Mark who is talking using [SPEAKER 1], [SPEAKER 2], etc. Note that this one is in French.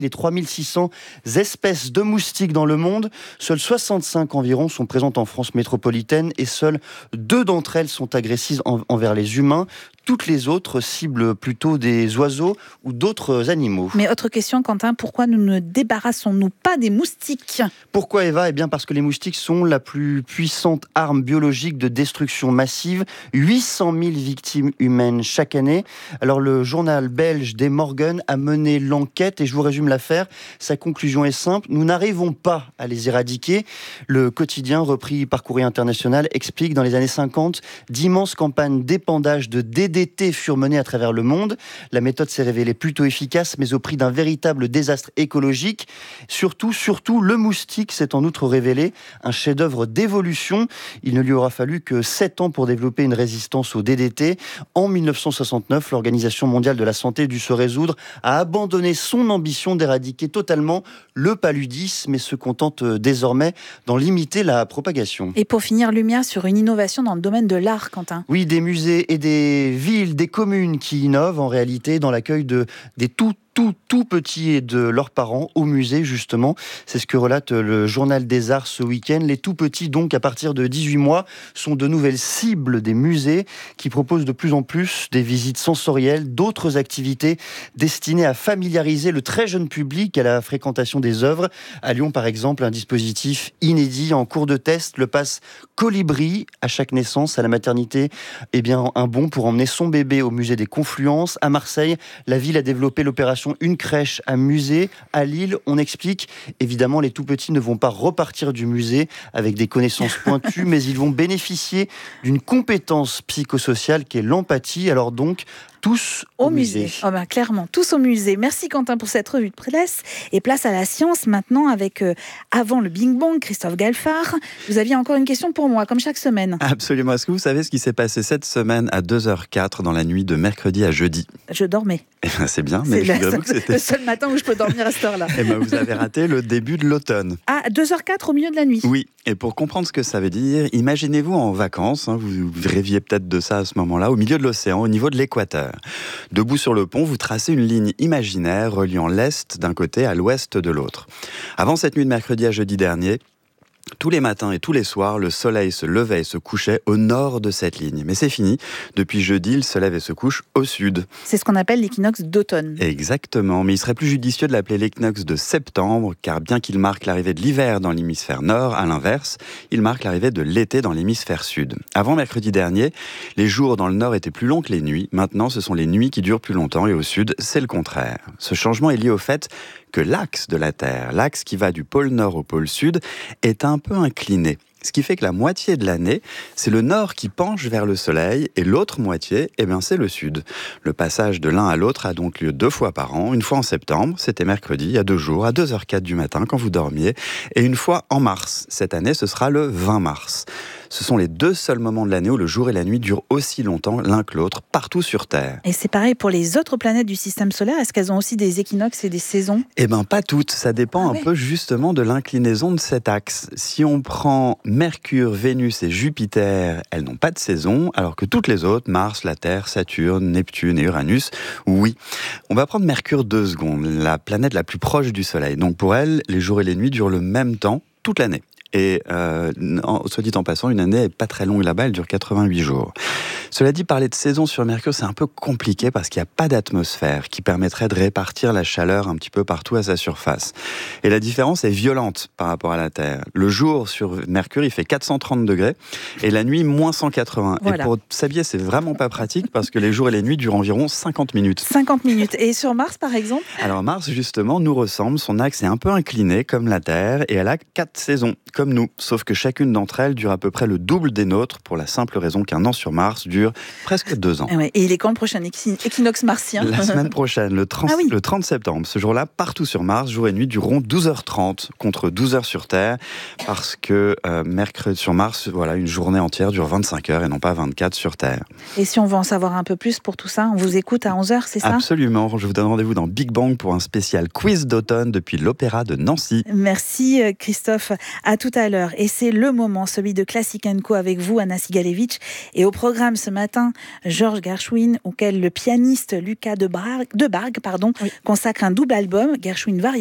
[SPEAKER 1] Les 3600 espèces de moustiques dans le monde, seules 65 environ sont présentes en France métropolitaine et seules 2 d'entre elles sont agressives envers les humains. Toutes les autres ciblent plutôt des oiseaux ou d'autres animaux.
[SPEAKER 2] Mais autre question, Quentin, pourquoi nous ne débarrassons-nous pas des moustiques ?
[SPEAKER 1] Pourquoi, Eva ? Eh bien parce que les moustiques sont la plus puissante arme biologique de destruction massive. 800 000 victimes humaines chaque année. Alors le journal belge De Morgen a mené l'enquête et je vous résume l'affaire. Sa conclusion est simple, nous n'arrivons pas à les éradiquer. Le quotidien, repris par Courrier International, explique dans les années 50, d'immenses campagnes d'épandage de DDT furent menées à travers le monde. La méthode s'est révélée plutôt efficace, mais au prix d'un véritable désastre écologique. Surtout, le moustique s'est en outre révélé un chef-d'œuvre d'évolution. Il ne lui aura fallu que 7 ans pour développer une résistance au DDT. En 1969, l'Organisation mondiale de la santé dut se résoudre à abandonner son ambition d'éradiquer totalement le paludisme et se contente désormais d'en limiter la propagation.
[SPEAKER 2] Et pour finir, lumière sur une innovation dans le domaine de l'art, Quentin.
[SPEAKER 1] Oui, des musées et des villes, des communes qui innovent en réalité dans l'accueil des tout petits et de leurs parents au musée justement. C'est ce que relate le Journal des Arts ce week-end. Les tout petits donc à partir de 18 mois sont de nouvelles cibles des musées qui proposent de plus en plus des visites sensorielles, d'autres activités destinées à familiariser le très jeune public à la fréquentation des œuvres. À Lyon par exemple, un dispositif inédit en cours de test, le pass Colibri à chaque naissance à la maternité. Eh bien un bon pour emmener son bébé au musée des Confluences. À Marseille, la ville a développé l'opération Une crèche à musée. À Lille, on explique, évidemment, les tout-petits ne vont pas repartir du musée avec des connaissances pointues, mais ils vont bénéficier d'une compétence psychosociale qui est l'empathie. Alors donc, tous au musée.
[SPEAKER 2] Oh ben, clairement, tous au musée. Merci Quentin pour cette revue de presse. Et place à la science maintenant avec Avant le Big Bang, Christophe Galfard. Vous aviez encore une question pour moi, comme chaque semaine.
[SPEAKER 3] Absolument. Est-ce que vous savez ce qui s'est passé cette semaine à 2h04 dans la nuit de mercredi à jeudi ?
[SPEAKER 2] Je dormais.
[SPEAKER 3] Eh ben, c'est bien, mais figurez-vous que c'était
[SPEAKER 2] le seul matin où je peux dormir à cette heure-là.
[SPEAKER 3] Eh ben, vous avez raté le début de l'automne.
[SPEAKER 2] Ah, 2h04 au milieu de la nuit.
[SPEAKER 3] Oui, et pour comprendre ce que ça veut dire, imaginez-vous en vacances, vous rêviez peut-être de ça à ce moment-là, au milieu de l'océan, au niveau de l'équateur. Debout sur le pont, vous tracez une ligne imaginaire reliant l'Est d'un côté à l'Ouest de l'autre. Avant cette nuit de mercredi à jeudi dernier, tous les matins et tous les soirs, le soleil se levait et se couchait au nord de cette ligne. Mais c'est fini. Depuis jeudi, il se lève et se couche au sud.
[SPEAKER 2] C'est ce qu'on appelle l'équinoxe d'automne.
[SPEAKER 3] Exactement. Mais il serait plus judicieux de l'appeler l'équinoxe de septembre, car bien qu'il marque l'arrivée de l'hiver dans l'hémisphère nord, à l'inverse, il marque l'arrivée de l'été dans l'hémisphère sud. Avant mercredi dernier, les jours dans le nord étaient plus longs que les nuits. Maintenant, ce sont les nuits qui durent plus longtemps et au sud, c'est le contraire. Ce changement est lié au fait que l'axe de la Terre, l'axe qui va du pôle nord au pôle sud, est un peu incliné. Ce qui fait que la moitié de l'année, c'est le nord qui penche vers le soleil et l'autre moitié, c'est le sud. Le passage de l'un à l'autre a donc lieu 2 fois par an. Une fois en septembre, c'était mercredi, il y a 2 jours, à 2h04 du matin quand vous dormiez. Et une fois en mars. Cette année, ce sera le 20 mars. Ce sont les 2 seuls moments de l'année où le jour et la nuit durent aussi longtemps l'un que l'autre, partout sur Terre.
[SPEAKER 2] Et c'est pareil pour les autres planètes du système solaire. Est-ce qu'elles ont aussi des équinoxes et des saisons ?
[SPEAKER 3] Eh bien, pas toutes. Ça dépend un peu justement de l'inclinaison de cet axe. Si on prend Mercure, Vénus et Jupiter, elles n'ont pas de saison, alors que toutes les autres, Mars, la Terre, Saturne, Neptune et Uranus, oui. On va prendre Mercure 2 secondes, la planète la plus proche du Soleil. Donc pour elle, les jours et les nuits durent le même temps toute l'année. Et soit dit en passant, une année n'est pas très longue là-bas, elle dure 88 jours. Cela dit, parler de saison sur Mercure, c'est un peu compliqué parce qu'il n'y a pas d'atmosphère qui permettrait de répartir la chaleur un petit peu partout à sa surface. Et la différence est violente par rapport à la Terre. Le jour sur Mercure, il fait 430 degrés et la nuit, moins 180. Voilà. Et pour s'habiller, c'est vraiment pas pratique parce que les jours et les nuits durent environ 50 minutes.
[SPEAKER 2] 50 minutes. Et sur Mars, par exemple ?
[SPEAKER 3] Alors Mars, justement, nous ressemble. Son axe est un peu incliné comme la Terre et elle a 4 saisons, comme nous. Sauf que chacune d'entre elles dure à peu près le double des nôtres pour la simple raison qu'un an sur Mars dure presque 2 ans.
[SPEAKER 2] Et il est quand le prochain équinoxe martien ?
[SPEAKER 3] La semaine prochaine, le 30 septembre. Ce jour-là, partout sur Mars, jour et nuit dureront 12h30 contre 12h sur Terre, parce que mercredi sur Mars, voilà, une journée entière dure 25 heures et non pas 24 sur Terre.
[SPEAKER 2] Et si on veut en savoir un peu plus pour tout ça, on vous écoute à 11h, c'est ça ?
[SPEAKER 3] Absolument. Je vous donne rendez-vous dans Big Bang pour un spécial quiz d'automne depuis l'Opéra de Nancy.
[SPEAKER 2] Merci Christophe. À tout tout à l'heure. Et c'est le moment, celui de Classic & Co avec vous, Anna Sigalevitch. Et au programme ce matin, Georges Gershwin, auquel le pianiste Lucas de Bargue consacre un double album, Gershwin Variations.